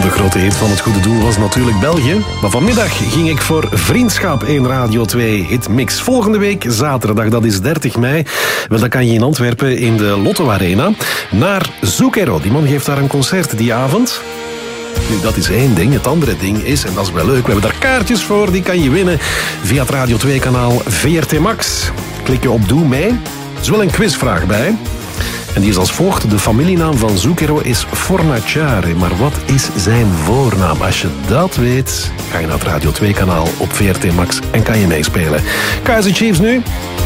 de grote hit van het goede doel was natuurlijk België. Maar vanmiddag ging ik voor Vriendschap in Radio 2 Hitmix. Volgende week zaterdag, dat is 30 mei. Wel, dan kan je in Antwerpen in de Lotto Arena naar Zucchero. Die man geeft daar een concert die avond. Nu, dat is één ding. Het andere ding is, en dat is wel leuk, we hebben daar kaartjes voor. Die kan je winnen via het Radio 2-kanaal VRT Max. Klik je op Doe mee. Er is wel een quizvraag bij. En die is als volgt. De familienaam van Zucchero is Fornaciari. Maar wat is zijn voornaam? Als je dat weet, ga je naar het Radio 2-kanaal op VRT Max en kan je meespelen. Kaizer Chiefs nu.